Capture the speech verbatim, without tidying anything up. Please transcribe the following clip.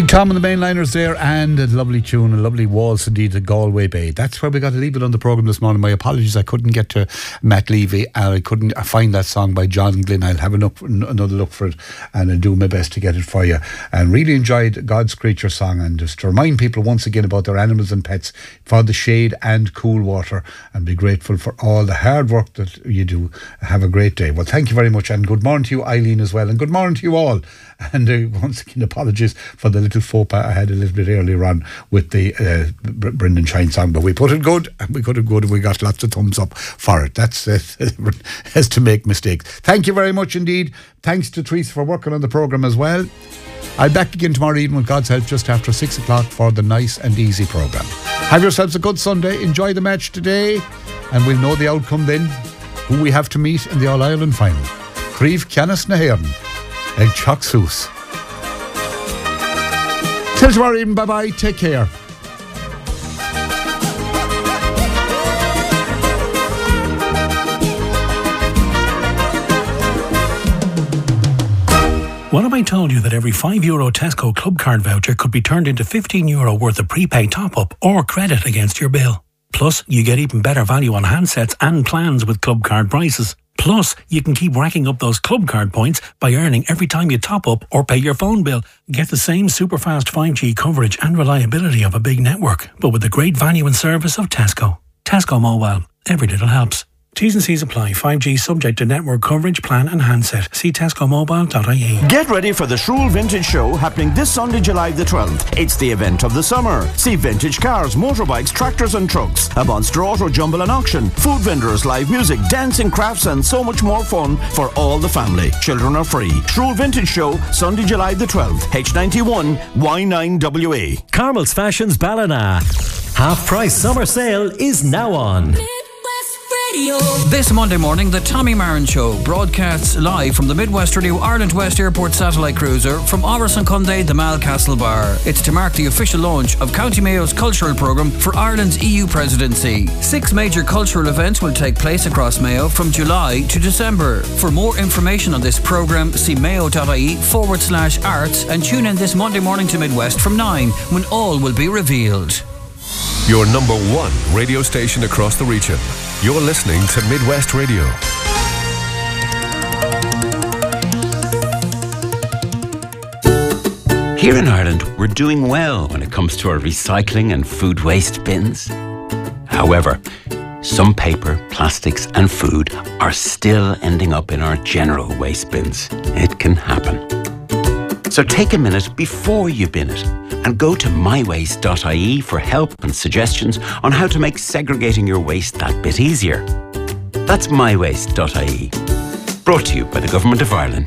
Big Tom and the Mainliners there, and a lovely tune, a lovely waltz indeed, the Galway Bay. That's where we got to leave it on the programme this morning. My apologies, I couldn't get to Matt Levy, and I couldn't find that song by John Glynn. I'll have a look, another look for it, and I'll do my best to get it for you. And really enjoyed God's Creature song, and just to remind people once again about their animals and pets, for the shade and cool water, and be grateful for all the hard work that you do. Have a great day. Well, thank you very much, and good morning to you, Eileen, as well, and good morning to you all. And uh, once again, apologies for the little faux pas I had a little bit earlier on with the uh, Brendan Shine song, but we put it good, and we got it good, and we got lots of thumbs up for it. That's it. Has to make mistakes. Thank you very much indeed. Thanks to Teresa for working on the programme as well. I'll be back again tomorrow evening with God's help just after six o'clock for the nice and easy programme. Have yourselves a good Sunday. Enjoy the match today, and we'll know the outcome then, who we have to meet in the All-Ireland final. Críomh Ceannas na hÉireann. Ag Chuck Seuss. Till tomorrow evening, bye bye, take care. What if I told you that every five euro Tesco Club Card voucher could be turned into fifteen euro worth of prepaid top-up or credit against your bill? Plus, you get even better value on handsets and plans with Club Card prices. Plus, you can keep racking up those Club Card points by earning every time you top up or pay your phone bill. Get the same super fast five G coverage and reliability of a big network, but with the great value and service of Tesco. Tesco Mobile. Every little helps. T's and C's apply. five G subject to network coverage, plan and handset. See tesco mobile dot I E. Get ready for the Shrool Vintage Show happening this Sunday, July the twelfth. It's the event of the summer. See vintage cars, motorbikes, tractors and trucks. A monster auto jumble and auction. Food vendors, live music, dancing, crafts and so much more fun for all the family. Children are free. Shrool Vintage Show, Sunday, July the twelfth. H ninety-one Y nine W A. Carmel's Fashions Ballina. Half price summer sale is now on. This Monday morning, the Tommy Marin Show broadcasts live from the Midwest Radio Ireland West Airport satellite cruiser from Áras an Conde, the Malcastle Bar. It's to mark the official launch of County Mayo's cultural programme for Ireland's E U presidency. Six major cultural events will take place across Mayo from July to December. For more information on this programme, see mayo.ie forward slash arts and tune in this Monday morning to Midwest from nine, when all will be revealed. Your number one radio station across the region. You're listening to Midwest Radio. Here in Ireland, we're doing well when it comes to our recycling and food waste bins. However, some paper, plastics and food are still ending up in our general waste bins. It can happen. So take a minute before you bin it and go to my waste dot I E for help and suggestions on how to make segregating your waste that bit easier. That's my waste dot I E. Brought to you by the Government of Ireland.